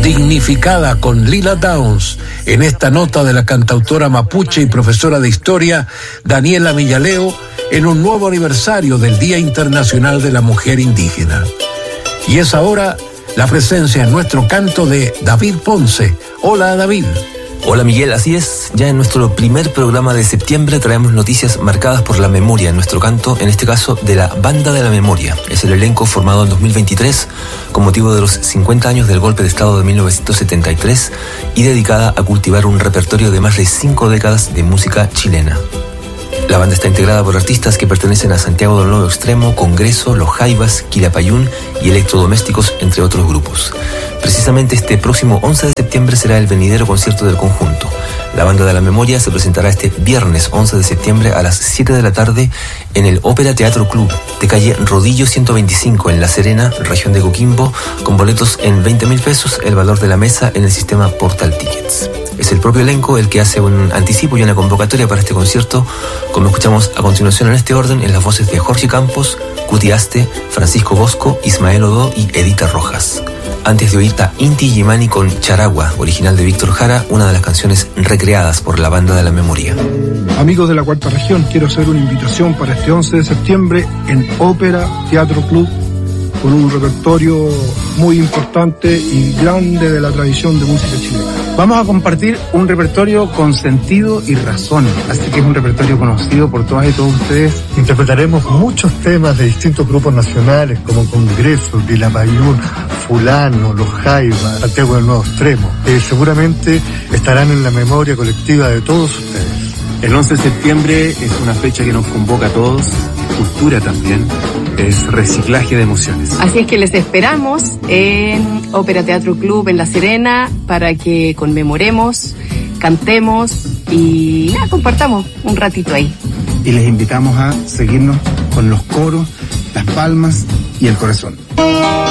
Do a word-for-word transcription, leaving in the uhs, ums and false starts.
dignificada con Lila Downs en esta nota de la cantautora mapuche y profesora de historia Daniela Millaleo en un nuevo aniversario del Día Internacional de la Mujer Indígena. Y es ahora la presencia en nuestro canto de David Ponce. Hola, David. Hola, Miguel, así es, ya en nuestro primer programa de septiembre traemos noticias marcadas por la memoria en nuestro canto, en este caso de la Banda de la Memoria. Es el elenco formado en dos mil veintitrés con motivo de los cincuenta años del golpe de Estado de mil novecientos setenta y tres y dedicada a cultivar un repertorio de más de cinco décadas de música chilena. La banda está integrada por artistas que pertenecen a Santiago del Nuevo Extremo, Congreso, Los Jaivas, Quilapayún y Electrodomésticos, entre otros grupos. Precisamente este próximo once de septiembre será el venidero concierto del conjunto. La Banda de la Memoria se presentará este viernes once de septiembre a las siete de la tarde en el Ópera Teatro Club de calle Rodillo ciento veinticinco en La Serena, región de Coquimbo, con boletos en veinte mil pesos, el valor de la mesa en el sistema Portal Tickets. Es el propio elenco el que hace un anticipo y una convocatoria para este concierto, como escuchamos a continuación en este orden en las voces de Jorge Campos, Cuti Aste, Francisco Bosco, Ismael Odó y Edita Rojas. Antes de oír a Inti Illimani con Charagua, original de Víctor Jara, una de las canciones recreadas por la Banda de la Memoria. Amigos de la Cuarta Región, quiero hacer una invitación para este once de septiembre en Ópera Teatro Club, con un repertorio muy importante y grande de la tradición de música chilena. Vamos a compartir un repertorio con sentido y razón, así que es un repertorio conocido por todas y todos ustedes. Interpretaremos muchos temas de distintos grupos nacionales como Congreso, Quilapayún, Fulano, Los Jaivas, Santiago del Nuevo Extremo, que seguramente estarán en la memoria colectiva de todos ustedes. El once de septiembre es una fecha que nos convoca a todos, cultura también, es reciclaje de emociones. Así es que les esperamos en Ópera Teatro Club en La Serena para que conmemoremos, cantemos y nada, compartamos un ratito ahí. Y les invitamos a seguirnos con los coros, las palmas y el corazón.